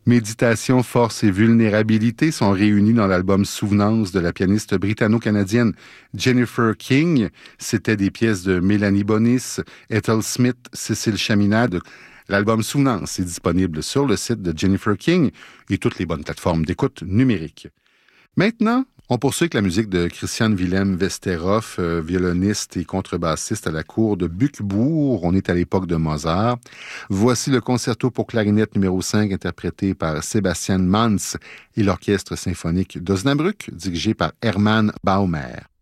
Méditation, force et vulnérabilité sont réunis dans l'album Souvenance de la pianiste britanno-canadienne Jennifer King. C'était des pièces de Mélanie Bonis, Ethel Smith, Cécile Chaminade. L'album Souvenance est disponible sur le site de Jennifer King et toutes les bonnes plateformes d'écoute numérique. Maintenant, on poursuit avec la musique de Christian Willem Westerhoff, violoniste et contrebassiste à la cour de Buchbourg. On est à l'époque de Mozart. Voici le concerto pour clarinette numéro 5 interprété par Sebastian Manz et l'orchestre symphonique d'Osnabrück dirigé par Hermann Baumer.